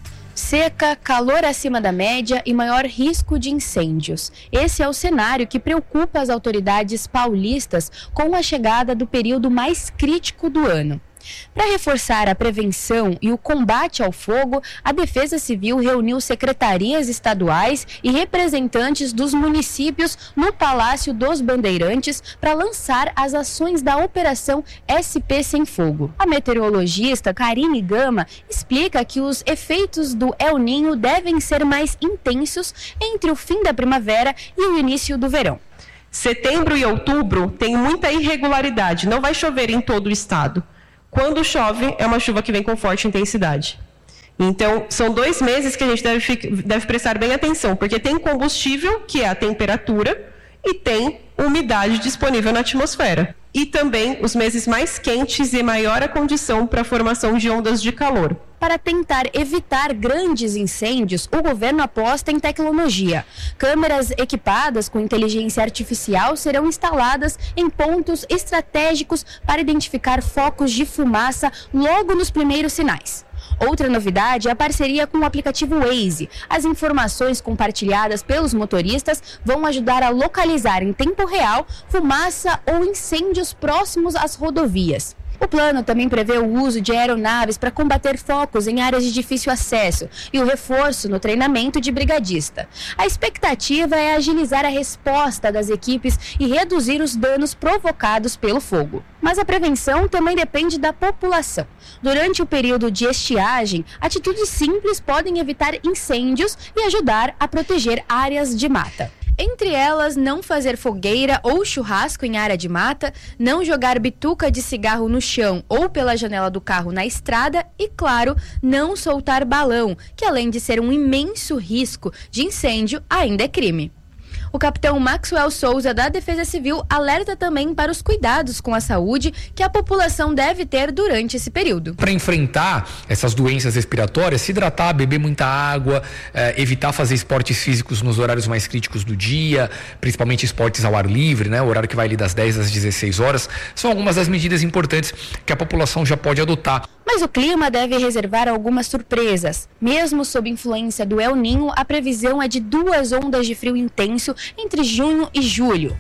Seca, calor acima da média e maior risco de incêndios. Esse é o cenário que preocupa as autoridades paulistas com a chegada do período mais crítico do ano. Para reforçar a prevenção e o combate ao fogo, a Defesa Civil reuniu secretarias estaduais e representantes dos municípios no Palácio dos Bandeirantes para lançar as ações da Operação S P Sem Fogo. A meteorologista Karine Gama explica que os efeitos do El Ninho devem ser mais intensos entre o fim da primavera e o início do verão. Setembro e outubro tem muita irregularidade, não vai chover em todo o estado. Quando chove, é uma chuva que vem com forte intensidade. Então, são dois meses que a gente deve, deve prestar bem atenção, porque tem combustível, que é a temperatura, e tem umidade disponível na atmosfera. E também os meses mais quentes e maior a condição para a formação de ondas de calor. Para tentar evitar grandes incêndios, o governo aposta em tecnologia. Câmeras equipadas com inteligência artificial serão instaladas em pontos estratégicos para identificar focos de fumaça logo nos primeiros sinais. Outra novidade é a parceria com o aplicativo Waze. As informações compartilhadas pelos motoristas vão ajudar a localizar em tempo real fumaça ou incêndios próximos às rodovias. O plano também prevê o uso de aeronaves para combater focos em áreas de difícil acesso e o reforço no treinamento de brigadista. A expectativa é agilizar a resposta das equipes e reduzir os danos provocados pelo fogo. Mas a prevenção também depende da população. Durante o período de estiagem, atitudes simples podem evitar incêndios e ajudar a proteger áreas de mata. Entre elas, não fazer fogueira ou churrasco em área de mata, não jogar bituca de cigarro no chão ou pela janela do carro na estrada e, claro, não soltar balão, que além de ser um imenso risco de incêndio, ainda é crime. O capitão Maxwell Souza, da Defesa Civil, alerta também para os cuidados com a saúde que a população deve ter durante esse período. Para enfrentar essas doenças respiratórias, se hidratar, beber muita água, eh, evitar fazer esportes físicos nos horários mais críticos do dia, principalmente esportes ao ar livre, né? O horário que vai ali das dez às dezesseis horas, são algumas das medidas importantes que a população já pode adotar. Mas o clima deve reservar algumas surpresas. Mesmo sob influência do El Ninho, a previsão é de duas ondas de frio intenso entre junho e julho.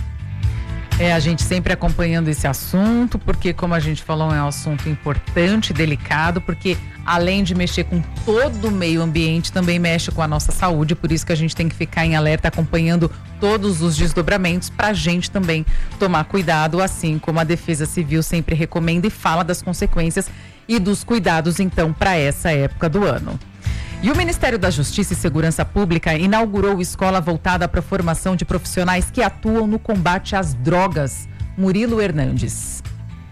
É, a gente sempre acompanhando esse assunto, porque como a gente falou, é um assunto importante, delicado, porque além de mexer com todo o meio ambiente, também mexe com a nossa saúde, por isso que a gente tem que ficar em alerta, acompanhando todos os desdobramentos, para a gente também tomar cuidado, assim como a Defesa Civil sempre recomenda e fala das consequências e dos cuidados, então, para essa época do ano. E o Ministério da Justiça e Segurança Pública inaugurou escola voltada para a formação de profissionais que atuam no combate às drogas. Murilo Hernandes.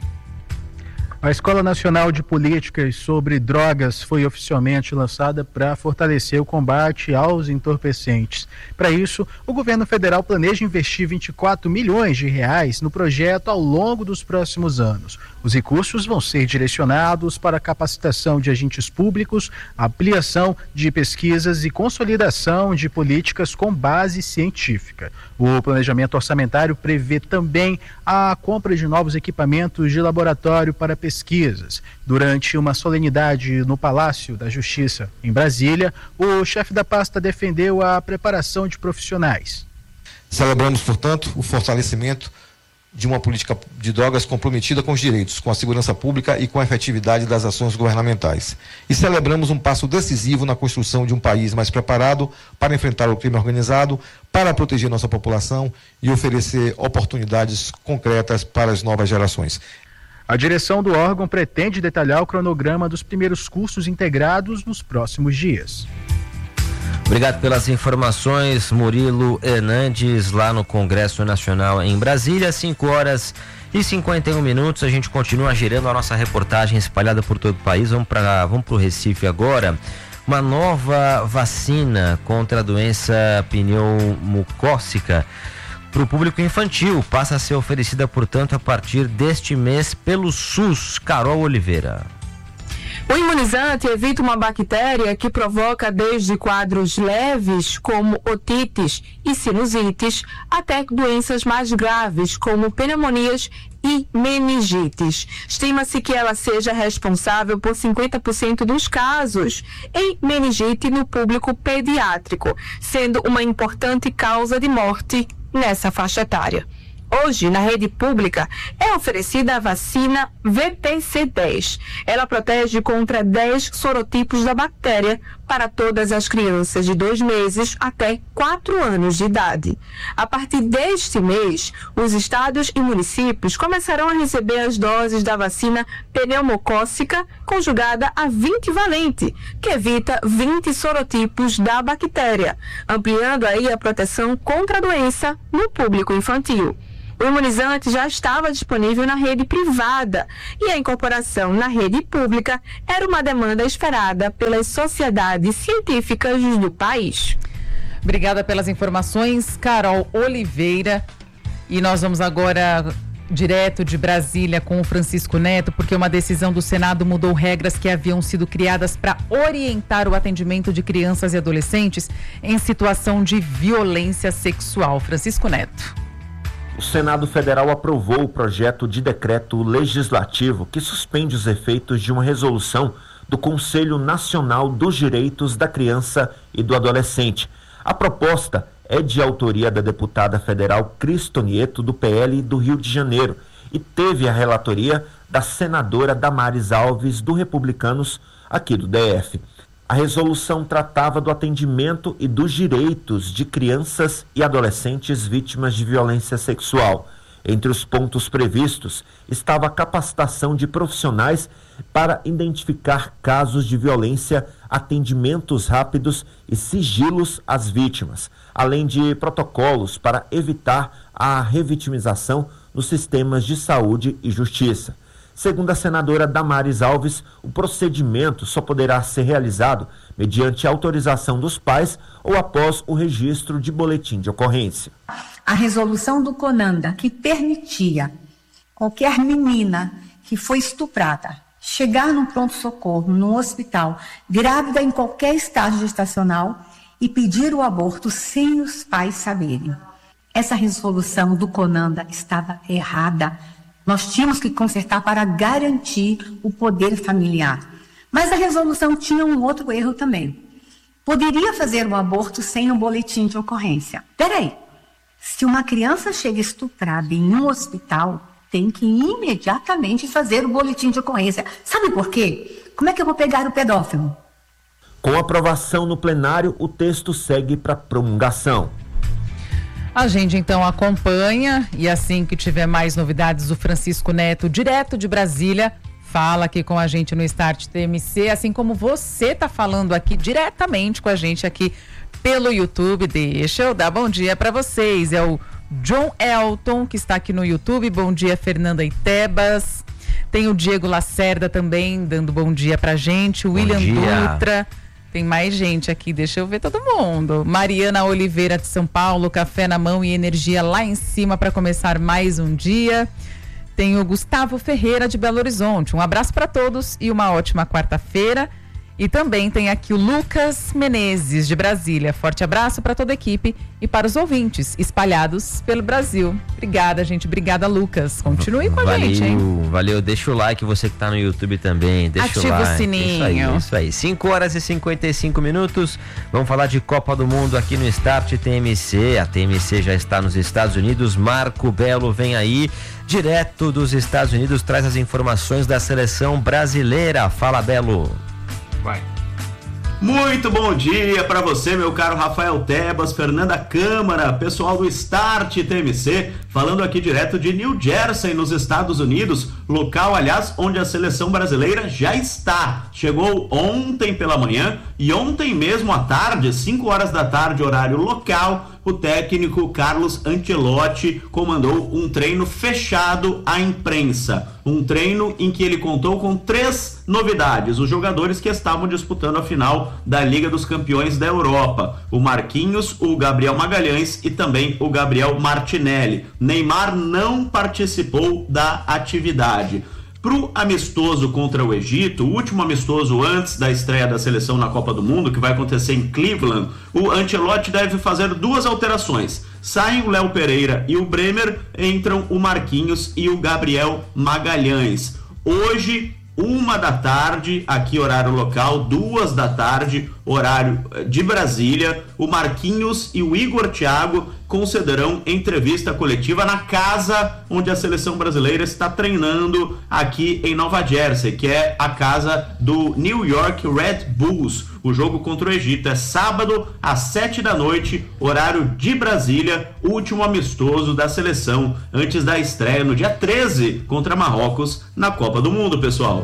A Escola Nacional de Políticas sobre Drogas foi oficialmente lançada para fortalecer o combate aos entorpecentes. Para isso, o governo federal planeja investir vinte e quatro milhões de reais no projeto ao longo dos próximos anos. Os recursos vão ser direcionados para a capacitação de agentes públicos, ampliação de pesquisas e consolidação de políticas com base científica. O planejamento orçamentário prevê também a compra de novos equipamentos de laboratório para pesquisas. Durante uma solenidade no Palácio da Justiça, em Brasília, o chefe da pasta defendeu a preparação de profissionais. Celebramos, portanto, o fortalecimento de uma política de drogas comprometida com os direitos, com a segurança pública e com a efetividade das ações governamentais. E celebramos um passo decisivo na construção de um país mais preparado para enfrentar o crime organizado, para proteger nossa população e oferecer oportunidades concretas para as novas gerações. A direção do órgão pretende detalhar o cronograma dos primeiros cursos integrados nos próximos dias. Obrigado pelas informações, Murilo Hernandes, lá no Congresso Nacional em Brasília, cinco horas e cinquenta e um minutos. A gente continua girando a nossa reportagem espalhada por todo o país. Vamos para vamos para o Recife agora. Uma nova vacina contra a doença pneumocócica para o público infantil passa a ser oferecida, portanto, a partir deste mês pelo SUS. Carol Oliveira. O imunizante evita uma bactéria que provoca desde quadros leves, como otites e sinusites, até doenças mais graves, como pneumonias e meningites. Estima-se que ela seja responsável por cinquenta por cento dos casos em meningite no público pediátrico, sendo uma importante causa de morte nessa faixa etária. Hoje, na rede pública, é oferecida a vacina V P C dez. Ela protege contra dez sorotipos da bactéria para todas as crianças de dois meses até quatro anos de idade. A partir deste mês, os estados e municípios começarão a receber as doses da vacina pneumocócica conjugada a vinte valente, que evita vinte sorotipos da bactéria, ampliando aí a proteção contra a doença no público infantil. O imunizante já estava disponível na rede privada e a incorporação na rede pública era uma demanda esperada pelas sociedades científicas do país. Obrigada pelas informações, Carol Oliveira. E nós vamos agora direto de Brasília com o Francisco Neto, porque uma decisão do Senado mudou regras que haviam sido criadas para orientar o atendimento de crianças e adolescentes em situação de violência sexual. Francisco Neto. O Senado Federal aprovou o projeto de decreto legislativo que suspende os efeitos de uma resolução do Conselho Nacional dos Direitos da Criança e do Adolescente. A proposta é de autoria da deputada federal Cristo Nieto, do P L do Rio de Janeiro, e teve a relatoria da senadora Damares Alves, do Republicanos, aqui do D F. A resolução tratava do atendimento e dos direitos de crianças e adolescentes vítimas de violência sexual. Entre os pontos previstos estava a capacitação de profissionais para identificar casos de violência, atendimentos rápidos e sigilos às vítimas, além de protocolos para evitar a revitimização nos sistemas de saúde e justiça. Segundo a senadora Damares Alves, o procedimento só poderá ser realizado mediante autorização dos pais ou após o registro de boletim de ocorrência. A resolução do CONANDA, que permitia qualquer menina que foi estuprada chegar num pronto-socorro, num hospital, grávida em qualquer estágio gestacional e pedir o aborto sem os pais saberem. Essa resolução do CONANDA estava errada. Nós tínhamos que consertar para garantir o poder familiar. Mas a resolução tinha um outro erro também. Poderia fazer o aborto sem um boletim de ocorrência. Peraí, se uma criança chega estuprada em um hospital, tem que imediatamente fazer o boletim de ocorrência. Sabe por quê? Como é que eu vou pegar o pedófilo? Com aprovação no plenário, o texto segue para promulgação. A gente então acompanha e assim que tiver mais novidades, o Francisco Neto, direto de Brasília, fala aqui com a gente no Start T M C, assim como você tá falando aqui diretamente com a gente aqui pelo YouTube. Deixa eu dar bom dia para vocês. É o John Elton, que está aqui no YouTube. Bom dia, Fernanda Itebas. Tem o Diego Lacerda também dando bom dia pra gente. O William Dutra. Tem mais gente aqui, deixa eu ver todo mundo. Mariana Oliveira de São Paulo, café na mão e energia lá em cima para começar mais um dia. Tem o Gustavo Ferreira de Belo Horizonte. Um abraço para todos e uma ótima quarta-feira. E também tem aqui o Lucas Menezes de Brasília. Forte abraço para toda a equipe e para os ouvintes espalhados pelo Brasil. Obrigada, gente. Obrigada, Lucas. Continue com a valeu, gente, hein? Valeu, deixa o like, você que tá no YouTube também. Deixa Ativa o like. o sininho. Isso aí, isso aí. cinco horas e cinquenta e cinco minutos. Vamos falar de Copa do Mundo aqui no Start T M C. A T M C já está nos Estados Unidos. Marco Belo vem aí, direto dos Estados Unidos, traz as informações da seleção brasileira. Fala, Belo. Vai. Muito bom dia para você, meu caro Rafael Tebas, Fernanda Câmara, pessoal do Start T M C, falando aqui direto de New Jersey, nos Estados Unidos, local, aliás, onde a seleção brasileira já está. Chegou ontem pela manhã e ontem mesmo à tarde, cinco horas da tarde, horário local, o técnico Carlos Ancelotti comandou um treino fechado à imprensa. Um treino em que ele contou com três novidades: os jogadores que estavam disputando a final da Liga dos Campeões da Europa: o Marquinhos, o Gabriel Magalhães e também o Gabriel Martinelli. Neymar não participou da atividade. Pro amistoso contra o Egito, o último amistoso antes da estreia da seleção na Copa do Mundo, que vai acontecer em Cleveland, o Ancelotti deve fazer duas alterações. Saem o Léo Pereira e o Bremer, entram o Marquinhos e o Gabriel Magalhães. Hoje, uma da tarde, aqui horário local, duas da tarde, horário de Brasília, o Marquinhos e o Igor Thiago concederão entrevista coletiva na casa onde a seleção brasileira está treinando aqui em Nova Jersey, que é a casa do New York Red Bulls. O jogo contra o Egito é sábado às sete da noite, horário de Brasília, último amistoso da seleção antes da estreia no dia treze contra Marrocos na Copa do Mundo, pessoal.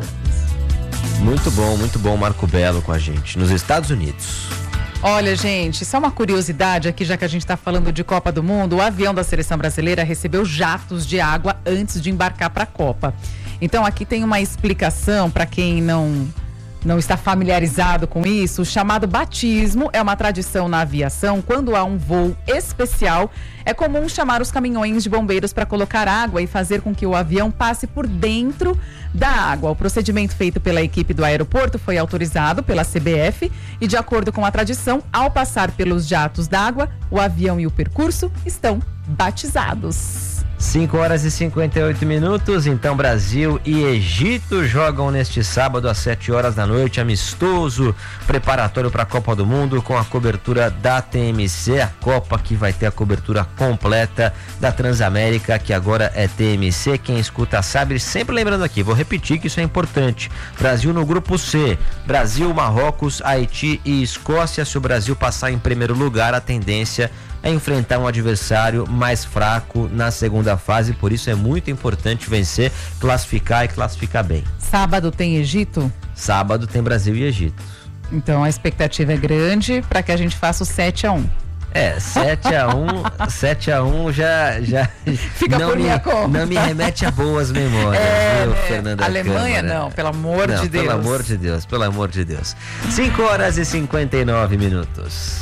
Muito bom, muito bom, Marco Belo com a gente nos Estados Unidos. Olha, gente, só uma curiosidade aqui, já que a gente está falando de Copa do Mundo, o avião da seleção brasileira recebeu jatos de água antes de embarcar para a Copa. Então aqui tem uma explicação para quem não, não está familiarizado com isso. O chamado batismo é uma tradição na aviação. Quando há um voo especial, é comum chamar os caminhões de bombeiros para colocar água e fazer com que o avião passe por dentro da água. O procedimento feito pela equipe do aeroporto foi autorizado pela C B F e, de acordo com a tradição, ao passar pelos jatos d'água, o avião e o percurso estão batizados. cinco horas e cinquenta e oito minutos, então Brasil e Egito jogam neste sábado às sete horas da noite, amistoso, preparatório para a Copa do Mundo com a cobertura da T M C, a Copa que vai ter a cobertura completa da Transamérica, que agora é T M C, quem escuta sabe, sempre lembrando aqui, vou repetir que isso é importante, Brasil no grupo C, Brasil, Marrocos, Haiti e Escócia. Se o Brasil passar em primeiro lugar, a tendência é enfrentar um adversário mais fraco na segunda fase, por isso é muito importante vencer, classificar e classificar bem. Sábado tem Egito? Sábado tem Brasil e Egito. Então a expectativa é grande para que a gente faça o sete a um. É, sete a um, sete a um já, já Fica não, por me, minha conta. Não me remete a boas memórias, é, viu, é, Fernanda Alemanha Câmara? não, pelo amor não, de Deus. Pelo amor de Deus, pelo amor de Deus. cinco horas e cinquenta e nove minutos.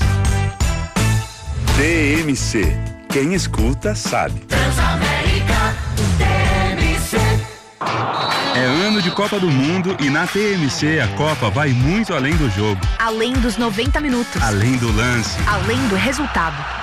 T M C. Quem escuta sabe. Transamérica, T M C. É ano de Copa do Mundo e na T M C a Copa vai muito além do jogo. Além dos noventa minutos. Além do lance. Além do resultado.